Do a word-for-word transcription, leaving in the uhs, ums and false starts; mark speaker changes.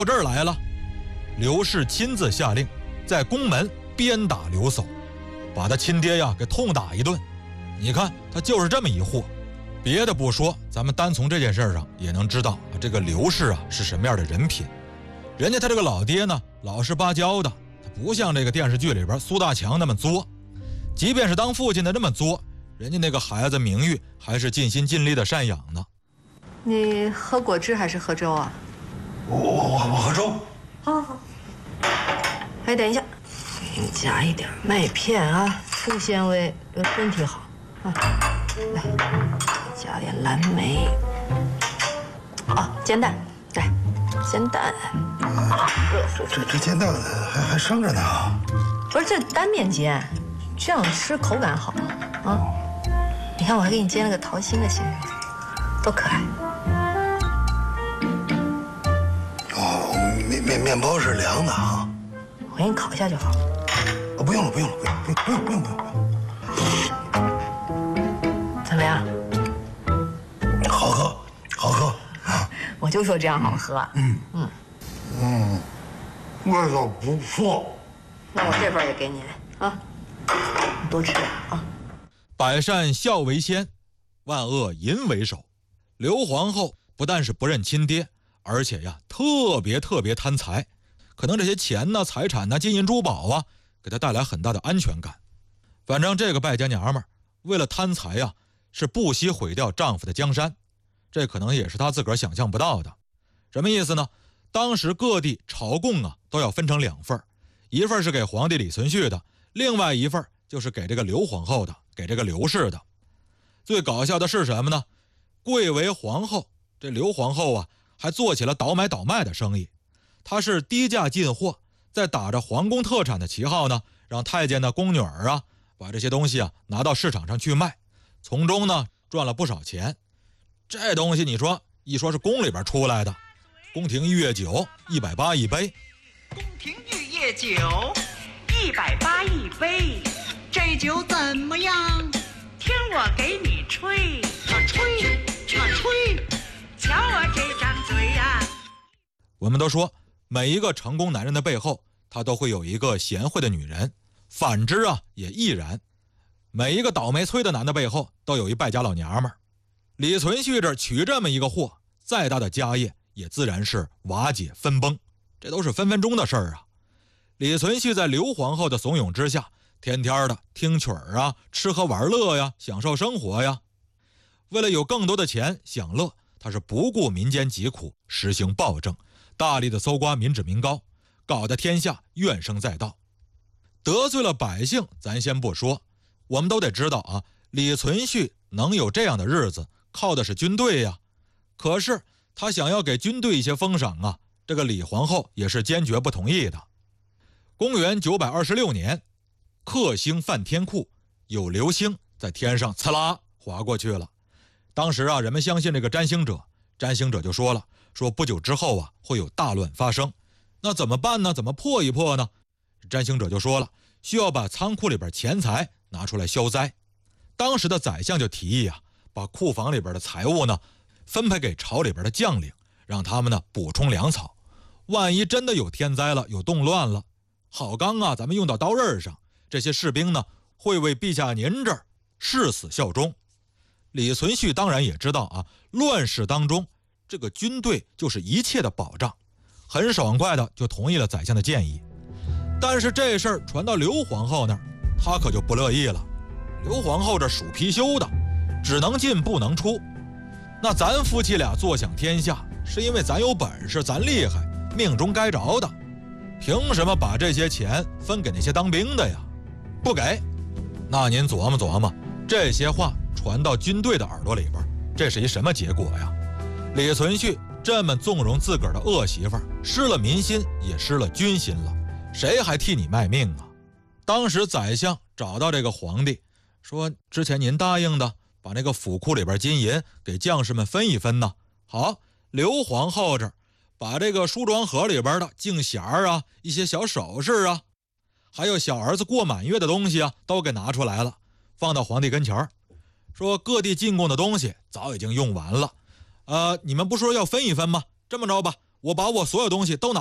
Speaker 1: 这儿来了，刘氏亲自下令，在宫门鞭打刘叟，把他亲爹呀给痛打一顿。你看他就是这么一货，别的不说，咱们单从这件事上也能知道这个刘氏啊是什么样的人品。人家他这个老爹呢，老实巴交的，他不像这个电视剧里边苏大强那么作。即便是当父亲的这么作，人家那个孩子名誉还是尽心尽力的赡养呢。
Speaker 2: 你喝果汁还是喝粥啊？
Speaker 3: 我我我我喝粥。
Speaker 2: 好好好。哎，等一下，给你加一点麦片啊，粗纤维对身体好啊。来，加点蓝莓。哦，煎蛋，来，煎蛋。
Speaker 3: 这这这煎蛋还还生着呢。
Speaker 2: 不是，这单面煎，这样吃口感好啊。你看，我还给你煎了个桃心的馅，多可爱。
Speaker 3: 哦，面面面包是凉的啊。
Speaker 2: 我给你烤一下就好。
Speaker 3: 哦，不用了，不用了，不用，不用，不用，不用，不用。
Speaker 2: 怎么样？
Speaker 3: 好喝，好喝。
Speaker 2: 我就说这样好喝。
Speaker 3: 嗯嗯嗯，味道不错。
Speaker 2: 那我这份也给你啊，你多吃点啊。
Speaker 1: 百善孝为先，万恶淫为首。刘皇后不但是不认亲爹，而且呀特别特别贪财，可能这些钱呢、财产呢、金银珠宝啊，给她带来很大的安全感。反正这个败家娘们儿为了贪财呀，是不惜毁掉丈夫的江山，这可能也是她自个儿想象不到的。什么意思呢？当时各地朝贡啊都要分成两份，一份是给皇帝李存勖的，另外一份就是给这个刘皇后的，给这个刘氏的。最搞笑的是什么呢？贵为皇后，这刘皇后啊还做起了倒买倒卖的生意。她是低价进货，再打着皇宫特产的旗号呢，让太监的宫女儿啊把这些东西啊拿到市场上去卖，从中呢赚了不少钱。这东西你说一说是宫里边出来的，宫廷御宴酒一百八一杯，
Speaker 4: 宫廷御宴酒一百八一杯，这酒怎么样？听我给你吹，啊吹啊吹，瞧我这张嘴呀、啊！
Speaker 1: 我们都说每一个成功男人的背后，他都会有一个贤惠的女人，反之啊也亦然。每一个倒霉催的男的背后都有一败家老娘们儿。李存勖这娶这么一个货，再大的家业也自然是瓦解分崩，这都是分分钟的事儿啊。李存勖在刘皇后的怂恿之下，天天的听曲儿啊，吃喝玩乐呀，享受生活呀。为了有更多的钱享乐，他是不顾民间疾苦，实行暴政，大力的搜刮民脂民膏，搞得天下怨声载道。得罪了百姓咱先不说，我们都得知道啊，李存勖能有这样的日子，靠的是军队呀。可是他想要给军队一些封赏啊，这个李皇后也是坚决不同意的。公元九百二十六年，克星犯天库，有流星在天上刺啦划过去了。当时啊，人们相信这个占星者，占星者就说了，说不久之后啊会有大乱发生，那怎么办呢？怎么破一破呢？占星者就说了，需要把仓库里边钱财拿出来消灾。当时的宰相就提议啊，把库房里边的财物呢分配给朝里边的将领，让他们呢补充粮草。万一真的有天灾了，有动乱了，好钢啊咱们用到刀刃上，这些士兵呢会为陛下您这儿誓死效忠。李存勖当然也知道啊，乱世当中这个军队就是一切的保障，很爽快的就同意了宰相的建议。但是这事儿传到刘皇后那儿，她可就不乐意了。刘皇后这属貔貅的，只能进不能出。那咱夫妻俩坐享天下，是因为咱有本事，咱厉害，命中该着的，凭什么把这些钱分给那些当兵的呀？不给。那您琢磨琢磨，这些话传到军队的耳朵里边，这是一什么结果呀？李存勖这么纵容自个儿的恶媳妇儿，失了民心也失了军心了，谁还替你卖命啊？当时宰相找到这个皇帝，说之前您答应的，把那个府库里边金银给将士们分一分呢。好，刘皇后这儿把这个梳妆盒里边的镜匣啊，一些小首饰啊，还有小儿子过满月的东西啊，都给拿出来了，放到皇帝跟前儿，说各地进贡的东西早已经用完了，呃，你们不说要分一分吗？这么着吧， 我把我所有东西都拿